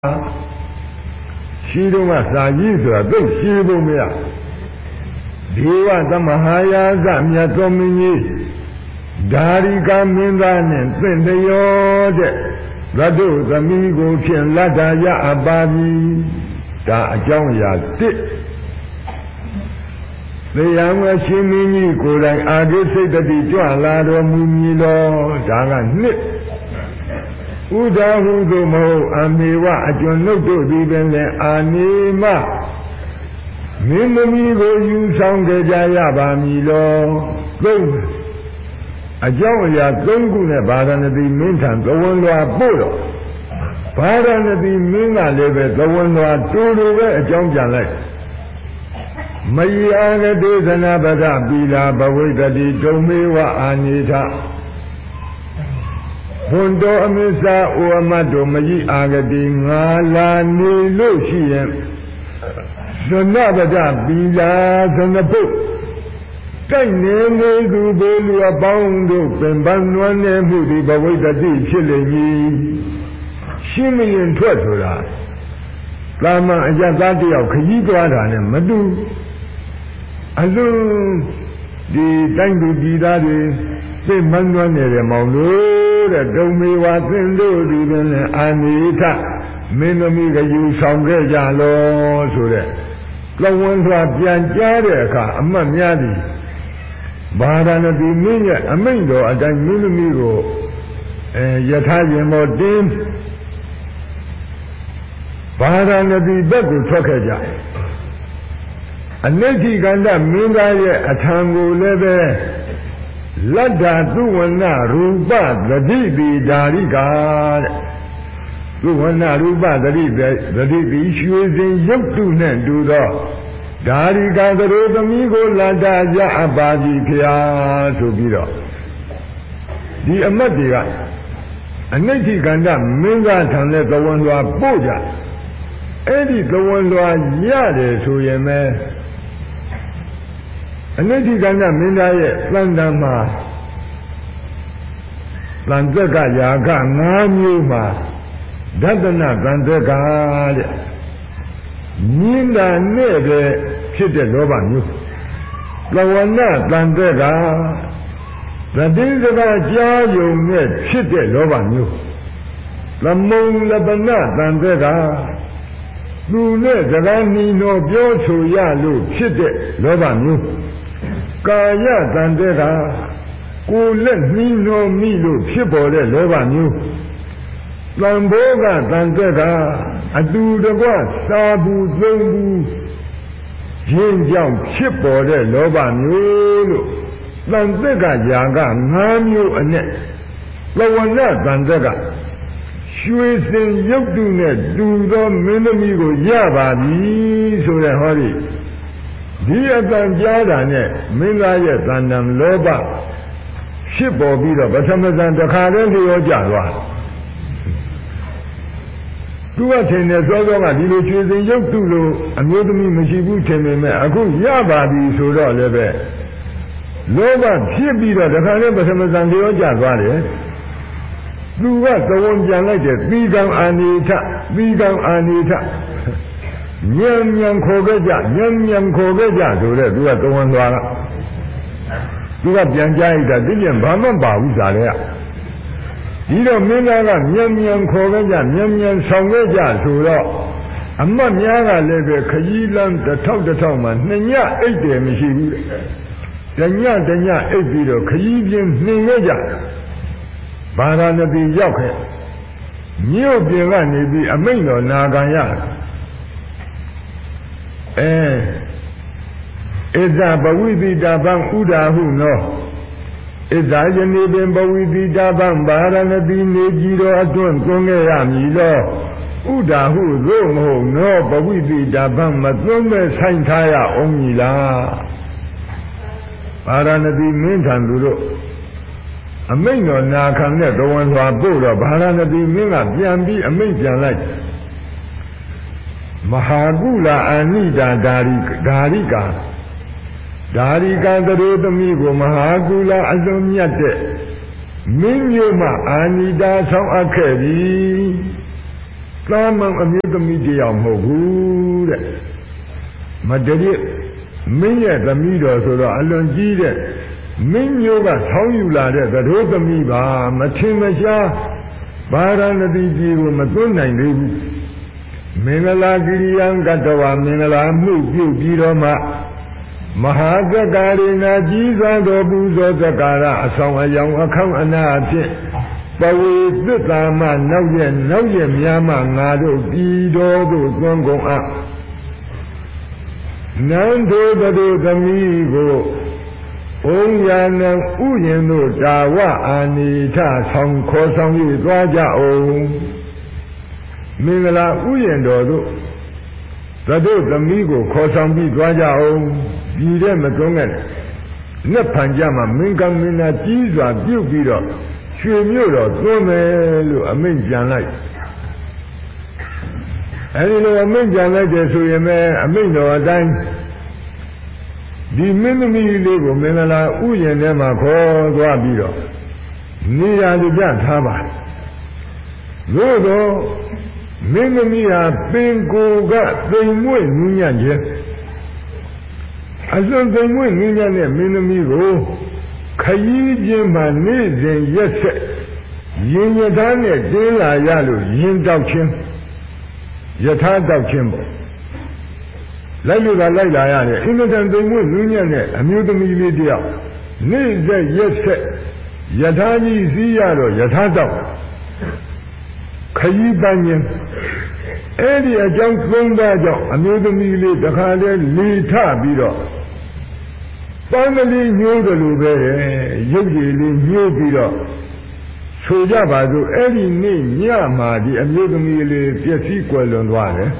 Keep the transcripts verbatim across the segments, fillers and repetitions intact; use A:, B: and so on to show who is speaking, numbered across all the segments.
A: ရှိတော့မှစာကြီးဆိုတာသိရှိဖို့မရဒေဝသမဟာယာသမြတ်သောမင်းကြီးဒါရိကမင်းသားနဲ့သင်တရောတဲ့ရတ္တုသမီးကိုဖြင့်လတ္တာရအပါပြီဒါအကြောင်းအရာတစ်တရားမရှင်မင်းကြီးကိုယ်တိုင်အာဂိစိတ်တတိကြွလာတော်မူမည်လောဒါကနှစ်ဥဒါဟုသို့မဟုတ်အမေဝအကျွန်ုပ်တို့သည်ပင်လည်းအာနေမမင်းသမီးကိုယူဆောင်ကြကြရပါမည်လောသုံးအကြောင်းအရာသုံးခုနဲ့ဗာရဏသီမင်းထံသဝံလွာပို့တော့ဗာရဏသီမင်းကလည်းပဲသဝံလွာတူတူပဲအကြောင်းပြန်လိုက်မယီအာဂတေသနာပဒပီလာဘဝိတတိဒုံမေဝအာနိထဘွန်တော်အမိစာဩအမတ်တို့မယီအာဂတိငါလာနေလို့ရှိရင်သနာပဒပီလာသနပုတ်တိုက်နေနေသူဘိုးလူအပေါင်းတို့ပင်ပန်းနွမ်းနေမှုဒီဘဝိတတိဖြစ်လိမ့်မည်ရှင်းမရင်ထွက်ဆိုတာကာမအယတတယောက်ခကြီးသွားတာနဲ့မတူအလုံးဒီတိုင်းသူပြည်သားတွေသိမန်းနွမ်းနေတယ်မောင်လို့တဲ့ဒုံမေဝသင်တို့ဒီပင်လည်းအာနိထမင်းသမီးကယူဆောင်ခဲ့ကြလောဆိုတဲ့ကဝန်းစွာပြန်ကြားတဲ့အခါအမတ်များသည်ဗာရဏသီမင်းရဲ့အမိန့်တော်အတိုင်းမင်းသမီးကိုအဲယထာရင်မောတင်းဗာရဏသီဘက်ကိုထွက်ခဲ့ကြအနိဋ္ဌိကန္တမင်းသားရဲ့အထံကိုလည်းပဲလတ္တာသုဝဏရူပသတိပိဓာရိကာတဲ့သုဝဏရူပသတိသတိပိရွှေစင်ရုပ်တုနဲ့တူသောဓာရိကာသရိုသမီးကိုလတ္တာရအပါတိဖျားဆိုပြီးတော့ဒီအမတ်တွေကအနိဋ္ဌိကန္တမင်းသားထံနဲ့သဝံလွာပို့ကြအဲ့ဒီသဝံလွာရတယ်ဆိုရင်ပဲအနိဋ္ဌိကန္တမင်းသားရဲ့သံတံမှာသံသက်ကယာက၅မျိုးမှာဒသနသံသက်ကတဲ့မြင်တာနဲ့ပဲဖြစ်တဲ့လောဘမျိုးလဝဏသံသက်ကသတိစကားကြားယုံနဲ့ဖြစ်တဲ့လောဘမျိုးသမုံလပနသံသက်ကသူနဲ့စကားနီနောပြောဆိုရလို့ဖြစ်တဲ့လောဘမျိုးကာယသံသက်ကကိုယ်လက်နီနောမိလို့ဖြစ်ပေါ်တဲ့လောဘမျိုးသံဘောကသံသက်ကအတူတကွစာဘူးသုံးဘူးရင်းကြောင့်ဖြစ်ပေါ်တဲ့လောဘမျိုးလို့သံသက်ကယာက၅မျိုးအနဲ့လဝဏသံသက်ကရွှေစင်ရုပ်တုနဲ့တူသောမင်းသမီးကိုရပါပြီဆိုတဲ့ဟောဒီဒီအတန်ကြားတာနဲ့မင်းသားရဲ့သံတံလောဘဖြစ်ပေါ်ပြီးတော့ပထမဇန်တစ်ခါတည်းလျောကျသွားသူကထင်တယ်စောစောကဒီလိုချွေစဉ်ရုပ်တုလို့အမျိုးသမီးမရှိဘူးထင်ပေမဲ့အခုရပါပြီဆိုတော့လည်းပဲလောဘဖြစ်ပြီးတော့တခါတည်းပထမဇန်လျောကျသွားတယ်သူကသဝံပြန်လိုက်တယ်သီကံအာနိထသီကံအာနိထညံညံခေါ်ခဲ့ကြညံညံခေါ်ခဲ့ကြဆိုတဲ့သူကသဝံသွားကသူကပြန်ကြားလိုက်တာဒီပြန်ဘာမှမပါဘူးဇာတဲ့ကဒီတော့မင်းသားကမြန်မြန်ခေါ်ခဲ့ကြမြန်မြန်ဆောင်ခဲ့ကြဆိုတော့အမတ်များကလည်းပဲခကြီးလမ်းတစ်ထောက်တစ်ထောက်မှနှစ်ညအိတ်တယ်မရှိဘူးတညတညအိတ်ပြီးတော့ခကြီးပြင်းနှင်ခဲ့ကြဗာရာဏသီရောက်ခဲ့မြို့ပြင်ကနေပြီးအမိန့်တော်နာခံရအဲဣဇဘဝိတိတပံဥဒါဟုနောဣဇာယနေပင်ဘဝိတိတပံဗာရဏသီနေကြီးတော်အတွန်းသွန်းခဲ့ရမည်လောဥဒါဟုသို့မဟုတ်နောဘဝိတိတပံမသွန်းမဲ့ဆိုင်ထားရအောင်မည်လားဗာရဏသီမင်းထံသူတို့အမိန့်တော်နာခံတဲ့သဝံစွာပို့တော့ဗာရဏသီမင်းကပြန်ပြီးအမိန့်ပြန်လိုက်မဟာကုလအာနိတာဒါရိဒါရိကာဒါရိကာသရိုသမီးကိုမဟာကုလအလွန်မြတ်တဲ့မင်းမျိုးမှအာနိတာဆောင်အပ်ခဲ့ပြီသာမန်အမျိုးသမီးတရားမဟုတ်ဘူးတဲ့မတရစ်မင်းရဲ့သမီးတော်ဆိုတော့အလွန်ကြီးတဲ့မင်းမျိုးကဆောင်းယူလာတဲ့သတို့သမီးပါမထင်မရှားဘာရဏတိကြီးကိုမသွန်းနိုင်သေးဘူးမင်္ဂလာကိရိယံကတ္တဝမင်္ဂလာမှုပြုပြီးတော့မှမဟာသက္ကာရိနာကြီးစွာသောပူဇော်သက္ကာရအဆောင်အယောင်အခေါင်အနာအဖြစ်ပဝေသစ္စာမနောက်ရဲ့နောက်ရဲ့များမှငါတို့ပြည်တော်သို့သွန်းကုန်အပ်နန္ဒေသတို့သမီးကိုဘုံယာနံဥယျင်တို့တာဝအာနိထဆောင်ခေါ်ဆောင်၍သွားကြအောင်မင်္ဂလာဥယျင်တော်တို့သတို့သမီးကိုခေါ်ဆောင်ပြီးသွားကြအောင်ပြည်တဲ့မသွန်းခဲ့နက်ဖန်ကြမှာမင်္ဂမင်းနာကြီးစွာပြုတ်ပြီးတော့ရွှေမြို့တော်သွန်းမယ်လို့အမိန့်ကြံလိုက်အဲဒီလိုအမိန့်ကြံလိုက်တယ်ဆိုရင်ပဲအမိန့်တော်အတိုင်းဒီမင်းသမီးလေးကိုမင်္ဂလာဥယျာဉ်ထဲမှာခေါ်သွားပြီးတော့နေရာတပြထားပါသို့သောမင်းသမီးဟာပင်ကိုကသိမ်မွေ့နူးညံ့ခြင်းအစွန်သိမ်မွေ့နူးညံ့တဲ့မင်းသမီးကိုခရီးချင်းမှနေ့စဉ်ရက်ဆက်ရင်ရထားနဲ့တင်းလာရလို့ရင်တောက်ခြင်းယထာတောက်ခြင်းပေါ့လိုက်လို့ကလိုက်လာရတယ်အင်မတန်သိမ်မွေ့နူးညံ့တဲ့အမျိုးသမီးလေးတယောက်နေ့ဆက်ရက်ဆက်ယထာကြီးစီးရတော့ယထာတောက်ခရီးပန်းခြင်းအဲ့ဒီအကြောင်းသုံးပါးကြောင့်အမျိုးသမီးလေးတခါတည်းလေထပြီးတော့ပန်းကလေးညှိုးတယ်လို့ပဲရုပ်ရည်လေးညှိုးပြီးတော့ဆိုကြပါစို့အဲ့ဒီနေ့ညမှာဒီအမျိုးသမီးလေးပျက်စီးကွယ်လွန်သွားတယ်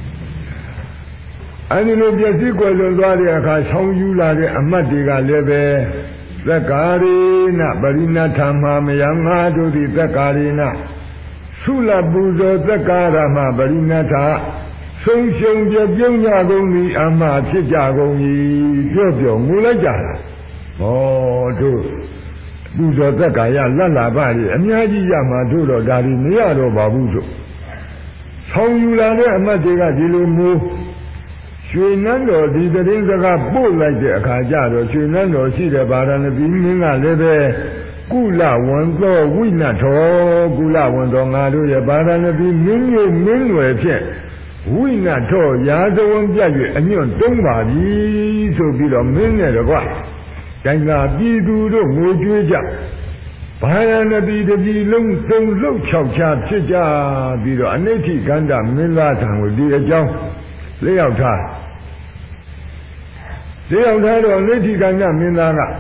A: အဲ့ဒီလိုပျက်စီးကွယ်လွန်သွားတဲ့အခါဆောင်းယူလာတဲ့အမတ်တွေကလည်းပဲသက္ကာရိနပရိဏထာမမယငါတို့သည်သက္ကာရိနသုလပူဇော်သက္ကာရမပရိဏထာဆုံးရှုံပြပြုံးကြကုန်သည်အမှဖြစ်ကြကုန်၏ပြောပြောငိုလိုက်ကြတာဟောတို့ပူဇော်သက္ကာရလတ်လာပါလေအများကြီးရမှာတို့တော့ဒါဒီမရတော့ပါဘူးဆိုဆောင်းယူလာတဲ့အမတ်တွေကဒီလိုမျိုးရွှေနန်းတော်ဒီတရင်စကားပို့လိုက်တဲ့အခါကျတော့ရွှေနန်းတော်ရှိတဲ့ဗာရာဏသီမင်းကလည်းပဲကုလဝံသောဝိနထောကုလဝံသောငါတို့ရဲ့ဗာရာဏသီမင်းမျိုးမင်းွယ်ဖြင့်ဝိနထောရာဇဝံပြတ်၍အညွန့်တုံးပါပြီဆိုပြီးတော့မင်းနဲ့တကွတိုင်းသာပြည်သူတို့ငိုကြွေးကြဗာရာဏသီတပြည်လုံးသုံးလှုပ်ချောက်ချဖြစ်ကြပြီးတော့အနိဋ္ဌိကန္တမင်းသားထံကိုဒီအကြောင်းလျှောက်ထားလျှောက်ထားတော့အနိဋ္ဌိကန္တမင်းသားက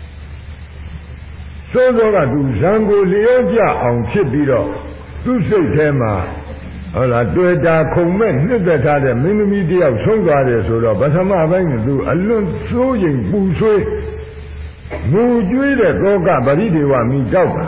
A: သို့သောကသူဇံကိုလျော့ကြအောင်ဖြစ်ပြီးတော့သူ့စိတ်ထဲမှာဟုတ်လားတွေ့တာခုံမဲ့နှစ်သက်ထားတဲ့မင်းသမီးတယောက်ဆုံးသွားတယ်ဆိုတော့ပထမပိုင်းကသူအလွန်စိုးရိမ်ပူဆွေးငိုကြွေးတဲ့သောကပရိဒေဝမိတောက်ပါ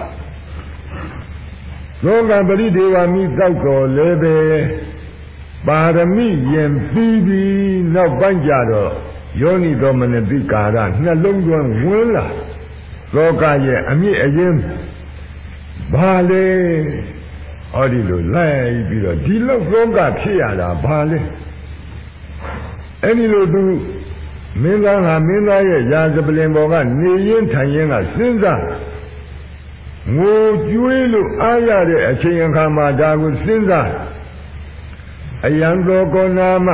A: သောကပရိဒေဝမိတောက်တော်လည်းပဲပါရမီရင်ပြီးပြီးနောက်ပိုင်းကြတော့ယောနိသောမနတိကာရနှလုံးသွင်းဝင်လာသောကရဲ့အမြင့်အရင်ဘာလဲဟောဒီလိုလိုက်ပြီးတော့ဒီလောက်သောကဖြစ်ရတာဘာလဲအဲ့ဒီလိုသူမင်းသားဟာမင်းသားရဲ့ရာဇပလင်ပေါ်ကနေရင်ထိုင်ရင်ကစဉ်းစားငိုကြွေးလို့အားရတဲ့အချိန်အခါမှာဒါကိုစဉ်းစားအယံသောကောနာမ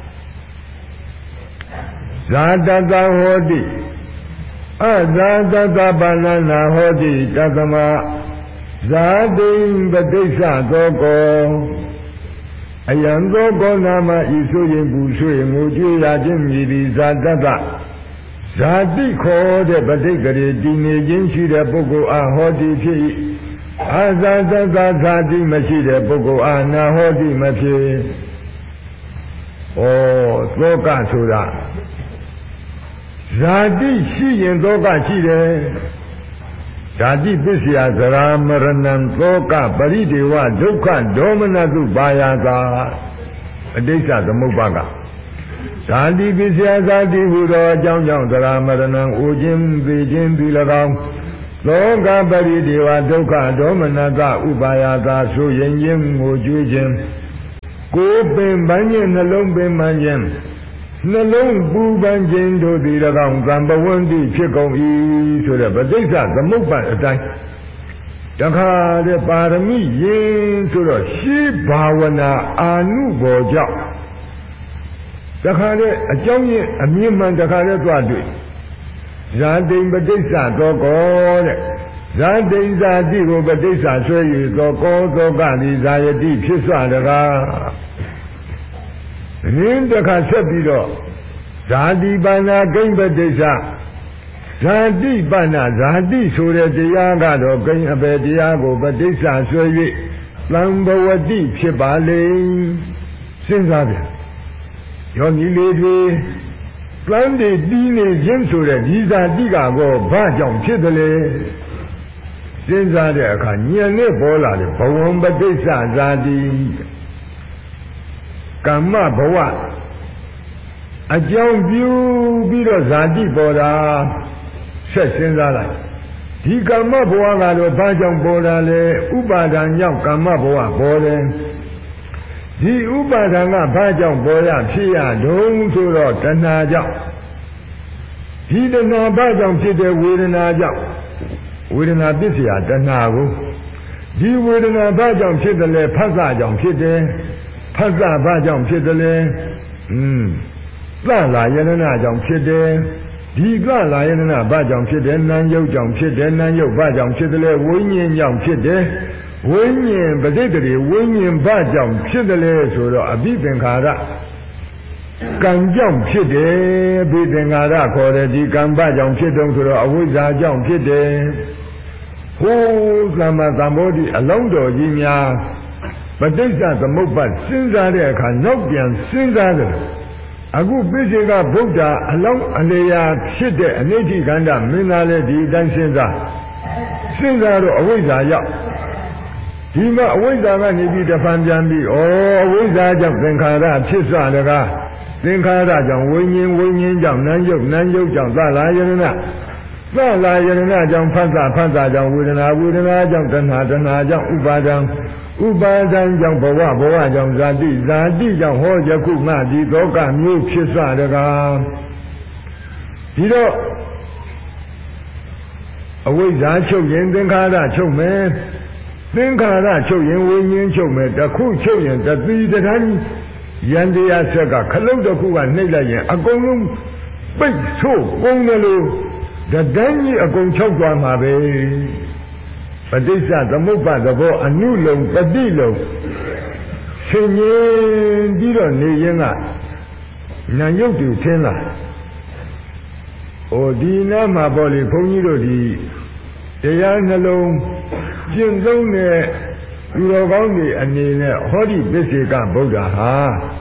A: ဇာတတဟောတိအဇာတတပါဏနာဟောတိတသမဇာတိပဋိစ္စသောကောအယံသောကောနာမဤဆိုရင်ပူဆွေငိုကြွေးရခြင်းမြည်သည်ဇာတတဇာတိခေါ်တဲ့ပဋိကရေတည်နေခြင်းရှိတဲ့ပုဂ္ဂိုလ်အားဟောတိဖြစ်၏အာဇာတတဇာတိမရှိတဲ့ပုဂ္ဂိုလ်အားနာဟောတိမဖြစ်ဩသောကဆိုတာဇာတိရှိရင်သောကရှိတယ်ဇာတိပစ္စယသရာမရဏံသောကပရိဒေဝဒုက္ခဒေါမနတုပါယသာအတိစ္စသမုပ္ပါကဇာတိပစ္စယဇာတိဟူသောအကြောင်းကြောင့်သရာမရဏံအိုခြင်းသေခြင်းသည်၎င်းသောကပရိဒေဝဒုက္ခဒေါမနတဥပါယသာဆိုရင်ချင်းငိုကြွေးခြင်းကိုယ်ပင်ပန်းခြင်းနှလုံးပင်ပန်းခြင်းနှလုံးပူပန်းခြင်းတို့သည်၎င်းသံပဝန္တိဖြစ်ကုန်၏ဆိုတဲ့ပဋိစ္စသမုပ္ပါအတိုင်းတခါတဲ့ပါရမီရင်ဆိုတော့ရှိဘာဝနာအာနုဘောကြောင့်တခါတဲ့အကြောင်းရင်းအမြင်မှန်တခါတဲ့သွားတွေ့ဇာတိပဋိစ္စသောကောတဲ့ဇာတိဇာတိကိုပဋိစ္စဆွဲရသောကောသောကသည်ဇာယတိဖြစ်စွာတကားရင်းတခါဆက်ပြီးတော့ဇာတိပါဏာကိဉ္ပဋိစ္စဇာတိပဏဇာတိဆိုတဲ့တရားကတော့ကိဉ္အပေတရားကိုပဋိစ္စဆွဲ၍သံဘဝတိဖြစ်ပါလေစဉ်းစားပြန်ယောဂီလေးတွေတန်တေတီးနေခြင်းဆိုတဲ့ဒီဇာတိကတော့ဘာကြောင့်ဖြစ်တယ်လဲစဉ်းစားတဲ့အခါဉာဏ်နဲ့ပေါ်လာတယ်ဘဝံပဋိစ္စဇာတိကမ္မဘဝအကြောင်းပြုပြီးတော့ဇာတိပေါ်တာဆက်စဉ်းစားလိုက်ဒီကမ္မဘဝကတော့ဘာကြောင့်ပေါ်တာလဲဥပါဒံကြောင့်ကမ္မဘဝပေါ်တယ်ဒီဥပါဒံကဘာကြောင့်ပေါ်ရဖြစ်ရတုံးဆိုတော့တဏှာကြောင့်ဒီတဏှာဘာကြောင့်ဖြစ်တဲ့ဝေဒနာကြောင့်ဝေဒနာပစ္စယတဏှာကိုဒီဝေဒနာဘာကြောင့်ဖြစ်တယ်လဲဖတ်စာကြောင့်ဖြစ်တယ်ဖတ်စာဘာကြောင့်ဖြစ်တယ်လဲอืมသလာယန္နာကြောင့်ဖြစ်တယ်ဒီသလာယန္နာဘာကြောင့်ဖြစ်တယ်နာယုတ်ကြောင့်ဖြစ်တယ်နာယုတ်ဘာကြောင့်ဖြစ်တယ်လဲဝိညာဉ်ကြောင့်ဖြစ်တယ်ဝိညာဉ်ပဋိတ္တိဝိညာဉ်ဘာကြောင့်ဖြစ်တယ်လဲဆိုတော့အဘိသင်္ခါရကံကြောင့်ဖြစ်တယ်အဘိသင်္ခါရခေါ်တယ်ဒီကံဘာကြောင့်ဖြစ်တုံးဆိုတော့အဝိဇ္ဇာကြောင့်ဖြစ်တယ်ဟိုးသမ္မာသမ္ဗောဓိအလုံးတော်ကြီးများပဋိစ္စသမုပ္ပါစဉ်းစားတဲ့အခါနောက်ပြန်စဉ်းစားတယ်အခုပိစိကဗုဒ္ဓအလောင်းအလျာဖြစ်တဲ့အနိဋ္ဌိကန္တမင်းသားလည်းဒီအတိုင်းစဉ်းစားစဉ်းစားတော့အဝိဇ္ဇာရောက်ဒီမှာအဝိဇ္ဇာကနေပြီးတဖန်ပြန်ပြီးဩအဝိဇ္ဇာကြောင့်သင်္ခါရဖြစ်စွာတကားသင်္ခါရကြောင့်ဝိညာဉ်ဝိညာဉ်ကြောင့်နာယုတ်နာယုတ်ကြောင့်သလာယရဏသလာယရဏကြောင့်ဖတ်တာဖတ်တာကြောင့်ဝေဒနာဝေဒနာကြောင့်တဏှာတဏှာကြောင့်ဥပါဒံဥပါဒံကြောင့်ဘဝဘဝကြောင့်ဇာတိဇာတိကြောင့်ဟောယခုမှဒီသောကမျိုးဖြစ်စွာတကားဒီတော့အဝိဇ္ဇာချုပ်ရင်သင်္ခါရချုပ်မယ်သင်္ခါရချုပ်ရင်ဝိညာဉ်ချုပ်မယ်တစ်ခုချုပ်ရင်တတိတထမ်းယန္တရားဆက်ကခလုတ်တစ်ခုကနှိပ်လိုက်ရင်အကုန်လုံးပိတ်ဆို့ကုန်တယ်လို့တဒန်းကြီးအကုန်ချုပ်သွားမှာပဲပဋိစ္စသမုပ္ပါသဘောအနုလုံပฏิလုံဆင်ញင်ပြီးတော့နေရင်ကနာယုတ်တူထင်းလာဟိုဒီနားမှာပေါ့လေဘုန်းကြီးတို့ဒီတရားနှလုံးကျင့်သုံးတဲ့လူတော်ကောင်းတွေအနေနဲ့ဟောဒီပစ္စေကဗုဒ္ဓဟာ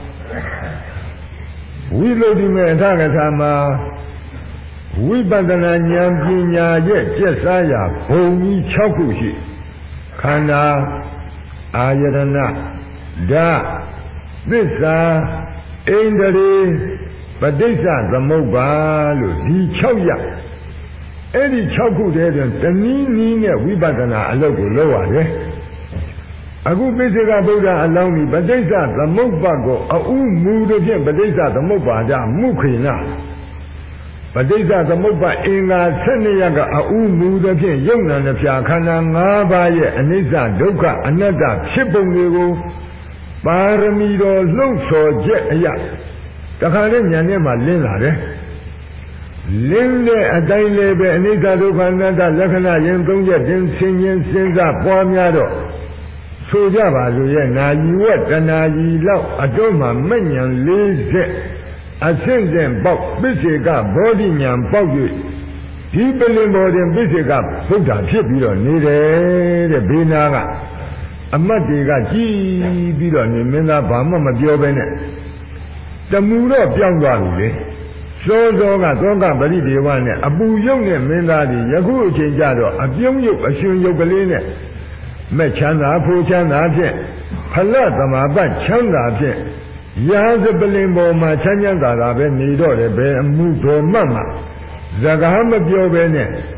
A: ဝိလုဒ္ဓိမေအထကထာမှာဝိပဿနာဉာဏ်ပညာရဲ့ကျက်စားရာဘုံကြီး၆ခုရှိခန္ဓာအာယတနာဓာတ်သစ္စာဣန္ဒြေပဋိစ္စသမုပ္ပါလို့ဒီ၆ရပ်အဲ့ဒီ၆ခုတည်းတွင်တနည်းနည်းနဲ့ဝိပဿနာအလုပ်ကိုလုပ်ရတယ်အခုပိစိကဗုဒ္ဓအလောင်းဒီပဋိစ္စသမုပ္ပါကိုအဥမူတို့ဖြင့်ပဋိစ္စသမုပ္ပါဒမုခေနပဋိစ္စသမုပ္ပါအင်္ဂါ၁၂ရပ်ကအဥမူတို့ဖြင့်ယုံနာနှဖျာခန္ဓာ၅ပါးရဲ့အနိစ္စဒုက္ခအနတ္တဖြစ်ပုံတွေကိုပါရမီတော်လှုပ်ဆော်ချက်အရာတခါနဲ့ဉာဏ်နဲ့မှလင်းလာတယ်လင်းတဲ့အတိုင်းလေးပဲအနိစ္စဒုက္ခအနတ္တလက္ခဏာရင်သုံးချက်တင်ဆင်ញင်စဉ်းစားပွားများတော့ဆိုကြပါလို့ရဲ့နာယီဝတ္တနာယီလောက်အတွန်းမှာမဉ္ဉံ၄ချက်အဆင့်ဆင့်ပေါက်ပိစေကဘောဓိဉာဏ်ပေါက်၍ဒီပလင်ဘောတွင်ပိစေကဗုဒ္ဓဖြစ်ပြီးတော့နေတယ်တဲ့ဘေးနာကအမတ်တွေကကြည်ပြီးတော့နေမင်းသားဘာမှမပြောဘဲနဲ့တမူတော့ပြောင်းသွားပြီလေစောစောကသောကပရိဒေဝနဲ့အပူရုပ်နဲ့မင်းသားတွေယခုအချိန်ကျတော့အပြုံးရုပ်အရှင်ရုပ်ကလေးနဲ့မဲ့ချမ်းသာဖိုးချမ်းသာဖြင့်ဖလတ်သမာပတ်ချမ်းသာဖြင့်ရာဇပလင်ပေါ်မှာချမ်းချမ်းသာသာပဲနေတော့တယ်ဘယ်အမှုဘယ်မှမှစကားမပြောဘဲနဲ့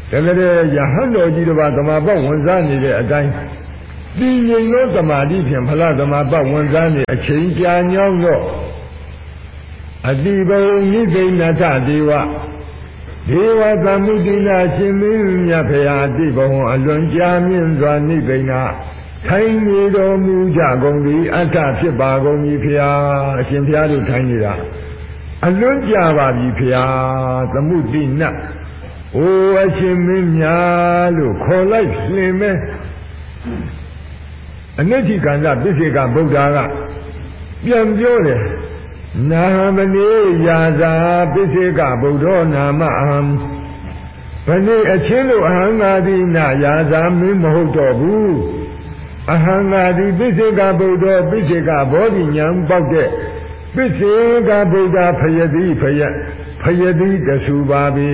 A: တကယ်ရဟန်းတော်ကြီးတစ်ပါးသမာပတ်ဝင်စားနေတဲ့အတိုင်းဒီငြိမ်သောသမာဓိဖြင့်ဖလားသမာပတ်ဝင်စားနေအချိန်ကြာညောင်းတော့အတိဘုံနိသိဏထဒေဝဒေဝသမုဒိနာရှင်မင်းမြတ်ဖရာအတိဘုံအလွန်ကြာမြင့်စွာနိသိဏထိုင်နေတော်မူကြကုန်သည်အထဖြစ်ပါကုန်ပြီဖရာအရှင်ဖရာတို့ထိုင်နေတာအလွန်ကြာပါပြီဖရာသမုဒိနာအိုအရှင်မင်းများလို့ခေါ်လိုက်လင်မဲ့အနိဋ္ဌိကန္တပိစိကဗုဒ္ဓကပြန်ပြောတယ်နာမနေယာသာပိစိကဗုဒ္ဓနာမအဟံဘယ်နည်းအချင်းလို့အဟံငါတိနာယာသာမင်းမဟုတ်တော့ဘူးအဟံငါတိပိစိကဗုဒ္ဓပိစိကဘောဓိဉာဏ်ပေါက်တဲ့ပိစိကဗုဒ္ဓဖယတိဖယဖယတိတဆူပါပြီ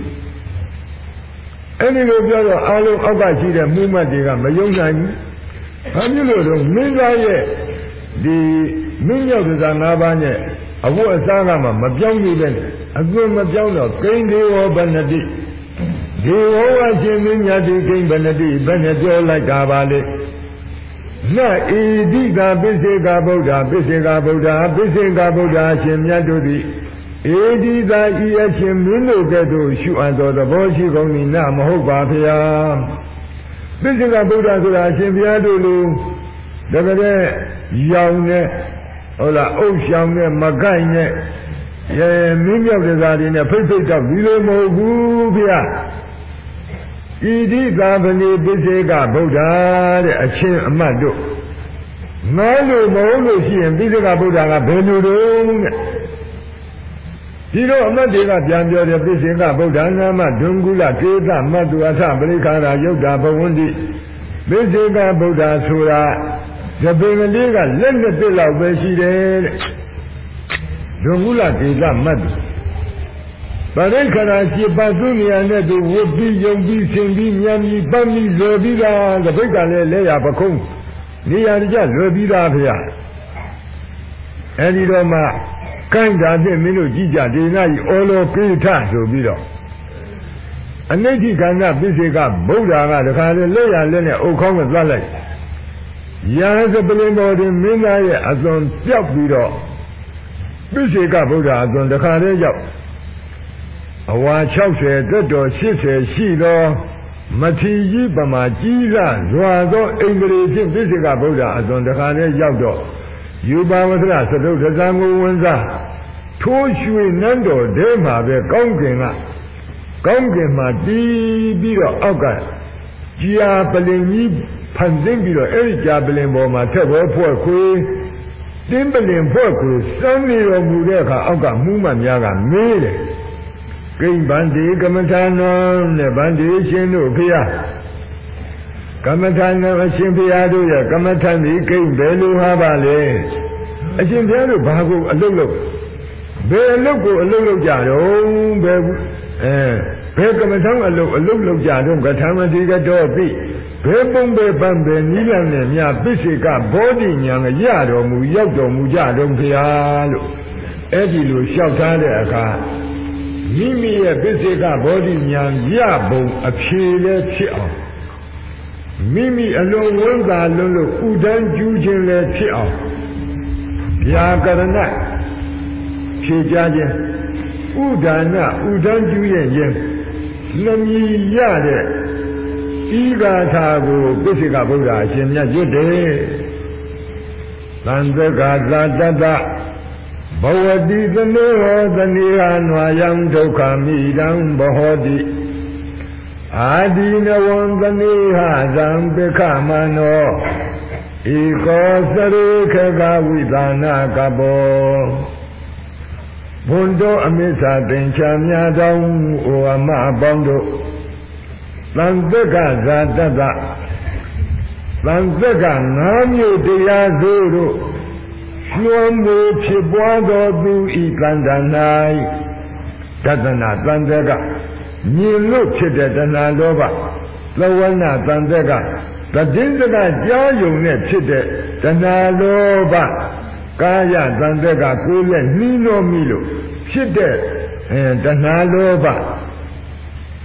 A: အဲ့ဒီလိုပြောတော့အားလုံးအောက်ကရှိတဲ့မှုမှတ်တွေကမယုံနိုင်ဘူး။ဘာဖြစ်လို့တော့မင်းသားရဲ့ဒီမင်းရောက်တဲ့ငါးပါးနဲ့အဝတ်အစားကမှမပြောင်းသေးပဲအကွန်းမပြောင်းတော့ကိန်းဒေဝဗန္နတိဒေဝဝရှင်မင်းမြတ်ဒီကိန်းဗန္နတိဘယ်နဲ့ပြောလိုက်တာပါလေ။နဣဒိတာပိစေကဗုဒ္ဓပိစေကဗုဒ္ဓပိစေကဗုဒ္ဓရှင်မြတ်တို့သည်ဧဒီသာဤအရှင်မင်းတို့ကဲ့သို့ရှုအပ်သောသဘောရှိကုန်၏နမဟုတ်ပါဗျာပိစိကဗုဒ္ဓဆိုတာအရှင်ဘုရားတို့လိုတကယ်ရောင်နဲ့ဟုတ်လားအုပ်ရှောင်နဲ့မကိုက်နဲ့အဲမင်းမြောက်တဲ့သားတွေနဲ့ဖိတ်ဖိတ်တော့ဒီလိုမဟုတ်ဘူးဗျာဤဒီသာဗနေပိစိကဗုဒ္ဓတဲ့အရှင်အမတ်တို့ငါလို့မဟုတ်လို့ရှိရင်ပိစိကဗုဒ္ဓကဘယ်လိုတုံးတဲ့ဒီတော့အမတ်တွေကပြန်ပြောတယ်ပိစိကဗုဒ္ဓနာမဒွန်ကုလကေသမတ္တုအထပရိခါရယုတ်တာဘဝန္တိပိစိကဗုဒ္ဓဆိုတာသဗ္ဗေမလေးကလက်လက်ပြလောက်ပဲရှိတယ်တဲ့ဒွန်ကုလကေသမတ္တုပရိခါရရှိပါသူနေရာနဲ့သူဝတ်ပြီးယုံပြီးဆင်ပြီးဉာဏ်ပြီးပတ်ပြီးလွယ်ပြီးသားတပိတ်ကလည်းလဲရပခုံးနေရာကြလွယ်ပြီးသားဖေရအဲဒီတော့မှကိုင်းတာဖြင့်မင်းတို့ကြည့်ကြဒေနာကြီးအောလောပိဋ္ဌဆိုပြီးတော့အနိဋ္ဌိကန္တပိစိကဗုဒ္ဓကတခါလေလက်ရလက်နဲ့အုတ်ခေါင်းကသတ်လိုက်ရာဇပလင်တော်တွင်မင်းသားရဲ့အစွန်ပြောက်ပြီးတော့ပိစိကဗုဒ္ဓအစွန်တခါလေရောက်အဝါ၆၀တက်တော်၈၀ရှိသောမထီကြီးပမာကြီးကဇွာသောအိန္ဒြေဖြင့်ပိစိကဗုဒ္ဓအစွန်တခါလေရောက်တော့ယူပါဝထရသတုဒ္ဒဇံကိုဝန်စားထိုးရွှေနန်းတော်ထဲမှာပဲကောင်းကင်ကကောင်းကင်မှာတီးပြီးတော့အောက်ကကြာပလင်ကြီးဖန်ဆင်းပြီးတော့အဲ့ဒီကြာပလင်ပေါ်မှာထက်ဘောဖွဲ့ခွေတင်းပလင်ဖွဲ့ခွေစမ်းနေတော်မူတဲ့အခါအောက်ကမှုမှန်များကမေးတယ်ကိမ့်ဗန္တိကမ္မထာနံနဲ့ဗန္တိရှင်တို့ဖေဟာကမ္မထာနံအရှင်ဘုရားတို့ရဲ့ကမ္မထာဒီကိမ့်ဘယ်လိုဟာပါလဲအရှင်ဘုရားတို့ဘာကိုအလုပ်လုပ်ဘယ်အလုပ်ကိုအလုပ်လုပ်ကြတော့ဘယ်အဲဘယ်ကမ္မထာအလုပ်အလုပ်လုပ်ကြတော့ကထာမတိကတော့ပြီဘယ်ပုံပဲပန်းပဲနိလနဲ့မြပိစိကဘောဓိညာကရတော်မူရောက်တော်မူကြတော့ဘုရားလို့အဲ့ဒီလိုလျှောက်ထားတဲ့အခါမိမိရဲ့ပိစိကဘောဓိညာရပုံအဖြေလည်းဖြစ်အောင်မိမိအလုံးဝန်းသာလုံးလို့ဥဒန်းကျူးခြင်းလည်းဖြစ်အောင်ဗျာကရဏဖြေကြခြင်းဥဒါနဥဒန်းကျူးရဲ့ရင်နှမီရတဲ့ဤဂါထာကိုပိစိကဗုဒ္ဓအရှင်မြတ်ရွတ်တယ်သံသကသာတတဘဝတိသနေဟောသနေဟာနွာယံဒုက္ခမိတံဘဟောတိအာဒီနဝံသနေဟသံပိခမနောဧကောသရေခကဝိသနာကဘောဘုံတော်အမိစ္ဆာသင်္ချာများတောင်းဩအမအပေါင်းတို့သံသကဇာတတသံသကငါးမျိုးတရားစုတို့လွန်မှုဖြစ်ပွားသောသူဤကန္တ၌တသနာသံသကမြင်လို့ဖြစ်တဲ့တဏှာလောဘသဝနာသံသကသတိစကကြားယုံနဲ့ဖြစ်တဲ့တဏှာလောဘကာယသံသကကိုယ်နဲ့နှီးလို့မိလို့ဖြစ်တဲ့အဲတဏှာလောဘ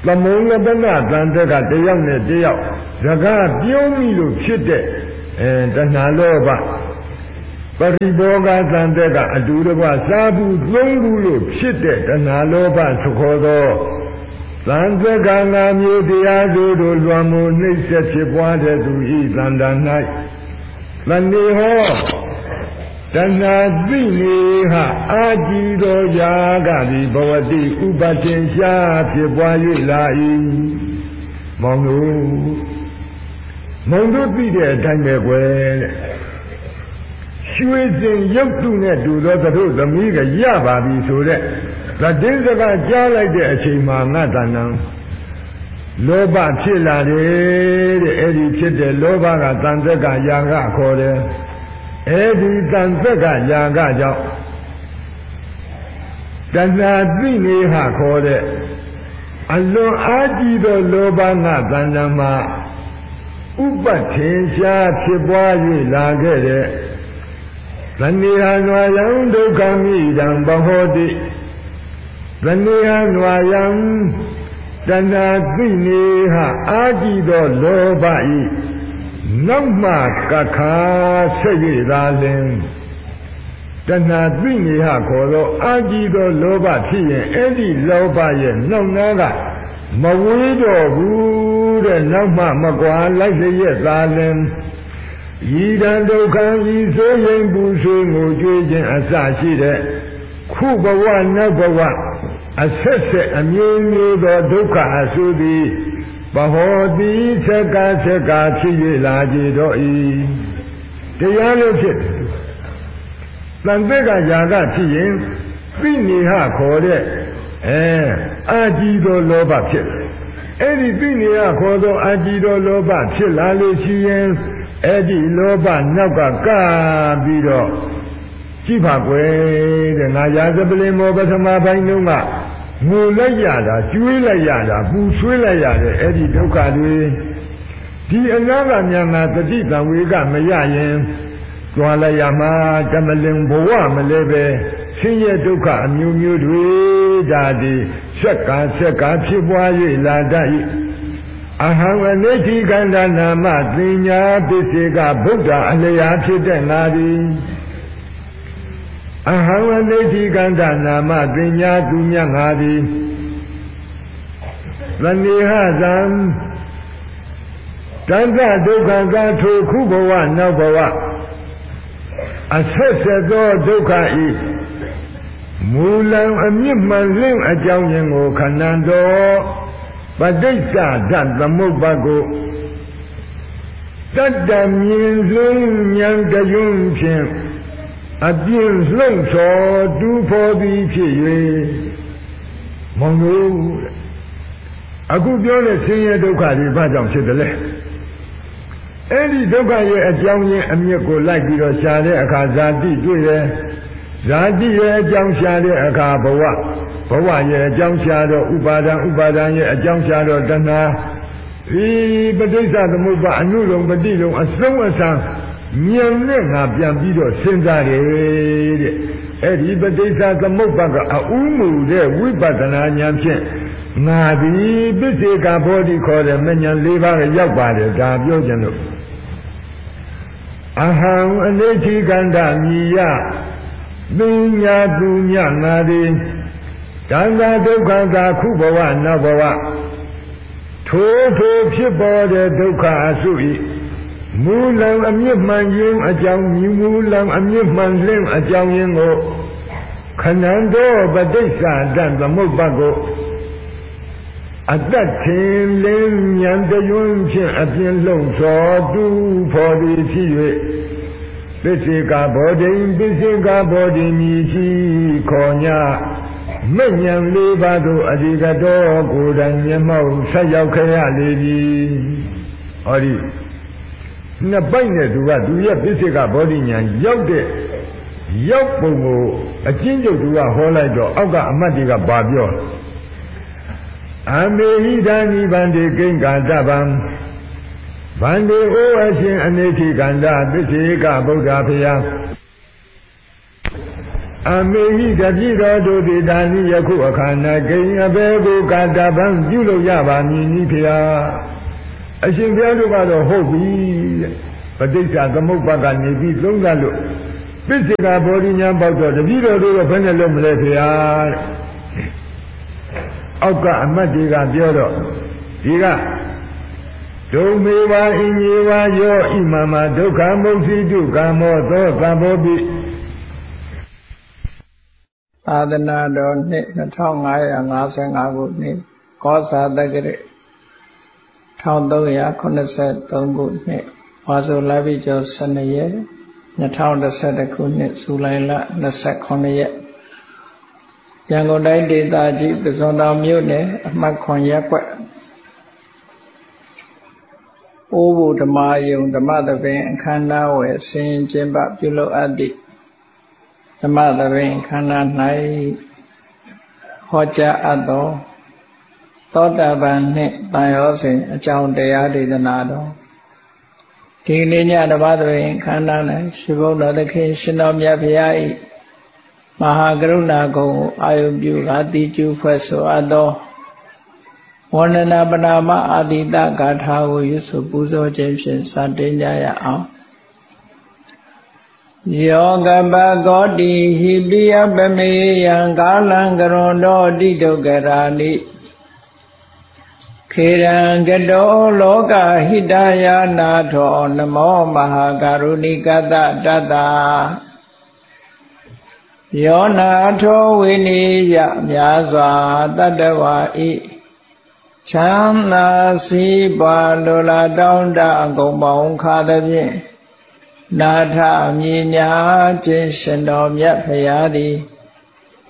A: သမုံယတနာတန်တက်ကတယောက်နဲ့တယောက်စကားပြောမိလို့ဖြစ်တဲ့အဲတဏှာလောဘပရိဘောဂတန်တက်ကအတူတကွစားဘူးသုံးဘူးလို့ဖြစ်တဲ့တဏှာလောဘဆိုခေါ်သောသံသကငါမျိုးတရားတို့တို့လွန်မှုနှိမ့်ဆက်ဖြစ်ပွားတဲ့သူဤသန္တာ၌သဏိဟောတဏှာသိနေဟာအာကြည်သောယာကသည်ဘဝတိဥပတင်ရှားဖြစ်ပွား၍လာ၏မောင်တို့မောင်တို့သိတဲ့အတိုင်းပဲကွယ်တဲ့ရွှေစင်ရုပ်တုနဲ့တူသောသတို့သမီးကရပါပြီဆိုတဲ့သတ္တစကားကြားလိုက်တဲ့အချိန်မှာငါတဏ္ဍလောဘဖြစ်လာတယ်တဲ့အဲ့ဒီဖြစ်တဲ့လောဘကတန်သက်ကယာကခေါ်တယ်အဲ့ဒီတန်သက်ကယာကကြောင့်တဏှာသိနေဟာခေါ်တဲ့အလွန်အားကြီးသောလောဘငါတဏ္ဍမှာဥပထင်ရှားဖြစ်ပွား၍လာခဲ့တဲ့သဏိဟံနွာယံဒုက္ခမိတံဘဟောတိသဏိဟံနွာယံတဏှာသိနေဟာအာကြည့်သောလောဘဤနောက်မှကခါဆက်၍သာလင်တဏှာသိနေဟာခေါ်သောအာကြည့်သောလောဘဖြစ်ရင်အဲ့ဒီလောဘရဲ့နောက်နာကမဝေးတော့ဘူးတဲ့နောက်မှမကွာလိုက်လျက်သာလင်ဤတံဒုက္ခဤဆိုရင်ပူဆွေးငိုကြွေးခြင်းအစရှိတဲ့ခုဘဝနောက်ဘဝအဆက်ဆက်အမျိုးမျိုးသောဒုက္ခအဆူသည်ဘဟောတိသက္ကသက္ကဖြစ်၍လာကြတော့၏တရားလို့ဖြစ်တယ်တန်သက်ကယာကဖြစ်ရင်သိနေဟခေါ်တဲ့အဲအာကြည်သောလောဘဖြစ်တယ်အဲ့ဒီသိနေဟခေါ်သောအာကြည်သောလောဘဖြစ်လာလို့ရှိရင်အဲ့ဒီလောဘနောက်ကကပြီးတော့ကြည့်ပါကွယ်တဲ့ငါရာဇပလင်မောပထမပိုင်းတုန်းကငိုလိုက်ရတာကျွေးလိုက်ရတာပူဆွေးလိုက်ရတယ်အဲ့ဒီဒုက္ခတွေဒီအနာကမြန်ငါတတိတံဝေကမရရင်ကြွားလိုက်ရမှာတမလင်ဘဝမလဲပဲဆင်းရဲဒုက္ခအမျိုးမျိုးတွေဒါဒီဆက်ကဆက်ကဖြစ်ပွား၍လာတတ်၏အဟံဝနေတိကန္တနာမသင်ညာပစ္စေကဗုဒ္ဓအလျာဖြစ်တဲ့ငါသည်အဟံဝနေတိကန္တနာမသင်ညာသူမြတ်ငါသည်သဏိဟသံတဏ္ဍဒုက္ခကထိုခုဘဝနောက်ဘဝအဆက်ဆက်သောဒုက္ခဤမူလံအမြင့်မှန်လင်းအကြောင်းရင်းကိုခန္ဓာတော်ပဋိစ္စဓာတ်သမုပ္ပါကိုတတ္တမြင်လုံးဉာဏ်တယွန်းဖြင့်အပြင်းလှုပ်သောတူဖို့သည်ဖြစ်၍မောင်တို့အခုပြောတဲ့ဆင်းရဲဒုက္ခတွေဘာကြောင့်ဖြစ်တယ်လဲအဲ့ဒီဒုက္ခရဲ့အကြောင်းရင်းအမြစ်ကိုလိုက်ပြီးတော့ရှားတဲ့အခါဇာတိတွေ့ရဲ့ဇာတိရဲ့အကြောင်းရှားတဲ့အခါဘဝဘဝရဲ့အကြောင်းရှားတော့ဥပါဒံဥပါဒံရဲ့အကြောင်းရှားတော့တဏှာဒီပဋိစ္စသမုပ္ပါအနုလုံပฏิလုံအဆုံးအစံဉာဏ်နဲ့ငါပြန်ပြီးတော့စဉ်းစားတယ်တဲ့အဲ့ဒီပဋိစ္စသမုပ္ပါကအဥမှုတဲ့ဝိပဿနာဉာဏ်ဖြင့်ငါဒီပစ္စေကဘောဓိခေါ်တဲ့မဉဏ်၄ပါးကရောက်ပါတယ်ဒါပြောကြလို့အဟံအနိဋ္ဌိကန္တမြည်ယသူညာသူညငါသည်တဏ္ဍဒုက္ခသာခုဘဝနောက်ဘဝထိုထိုဖြစ်ပေါ်တဲ့ဒုက္ခအစု၏မူလံအမြင့်မှန်ခြင်းအကြောင်းမူလံအမြင့်မှန်လင်းအကြောင်းရင်းကိုခဏံတော်ပဋိစ္စဓာတ်သမုပ္ပါကိုအတ္တထင်လင်းဉာဏ်တယွန်းဖြင့်အပြင်းလုံးသောတူဖို့သည်ဖြစ်၍ပစ္စေကဘောဓိပစ္စေကဘောဓိမြည်ရှိခေါ်ညာမဉ္ဉံလေးပါးသို့အဓိကတော်ကိုယ်တိုင်မျက်မှောက်ဆက်ရောက်ခဲ့ရလေပြီဟောဒီနှစ်ပိုက်နဲ့သူကသူရဲ့ပစ္စေကဘောဓိဉာဏ်ရောက်တဲ့ရောက်ပုံကိုအကျဉ်းချုပ်သူကဟောလိုက်တော့အောက်ကအမတ်တွေကပါပြောအမေဟိဒာနိဗန္တိကိဉ္ကာတဗံဗန္တိဩအရှင်အနိဋ္ဌိကန္တပစ္စေကဗုဒ္ဓဖျားအမေဟိတပြည့်တော်တို့ဒီဒါနိယခုအခါ၌ကိဉ္အဘေကိုကာတပံပြုလို့ရပါမည်နိဖျားအရှင်ဘုရားတို့ကတော့ဟုတ်ပြီတဲ့ပဋိစ္စသမုပ္ပါကနေပြီးသုံးသပ်လို့ပစ္စေကဘောဓိညာပေါက်တော့တပြည့်တော်တို့ကဘယ်နဲ့လုပ်မလဲဖျားတဲ့အောက်ကအမတ်တွေကပြောတော့ဒီကဒုမေဝါအင်ညေဝါယောဣမမဒုက္ခမုခိတုကာမောသောသဗ္ဗောပိ
B: သာသနာတော်နှစ်၂၅၅၅ခုနှစ်ကောဇာတက္ကရာ၁၃၇၃ခုနှစ်ဝါဆိုလပိကျော်၁၂ရက်၂၀၁၁ခုနှစ်ဇူလိုင်လ၂၇ရက်ရန်ကုန်တိုင်းဒေသကြီးပဇွန်တောင်မြို့နယ်အမှတ်၇ရပ်ကွက်အိုးဘူဓမ္မယုံဓမ္မသဘင်အခမ်းအနားဝယ်ဆင်ကျင်းပပြုလုပ်အပ်သည့်ဓမ္မသဘင်အခမ်းအနား၌ဟောကြားအပ်သောသောတာပန်နှင့်တန်ရောစဉ်အကြောင်းတရားဒေသနာတော်ဒီနေ့ညဓမ္မသဘင်အခမ်းအနား၌ရှင်ဘုရားသခင်ရှင်တော်မြတ်ဘုရား၏မဟာကရုဏာဂုဏ်ကိုအာယုပြုကာတိကျူဖွဲ့ဆိုအပ်သောဝန္ဒနာပနာမအာတိတဂါထာကိုရွတ်ဆိုပူဇော်ခြင်းဖြင့်စတင်ကြရအောင်ယောကပကောတိဟိပိယပမေယံကာလံကရွန်တော်တိဒုက္ခရာနိခေရံကတောလောကဟိတယာနာထောနမောမဟာကရုဏိကတတတ္တယောနာထောဝိနိယမြာစွာတတ္တဝါဤချမ်းသာစီးပွားလိုလားတောင်းတအကုန်ပေါင်းခါသဖြင့်နာထမြညာခြင်းရှင်တော်မြတ်ဖရာသည်